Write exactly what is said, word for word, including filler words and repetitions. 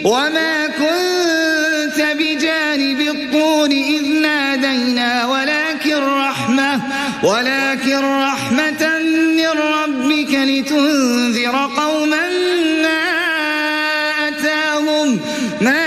وما كنت بجانب الطور إذ نادينا ولكن رحمة ولكن رحمة من ربك لتنذر قوما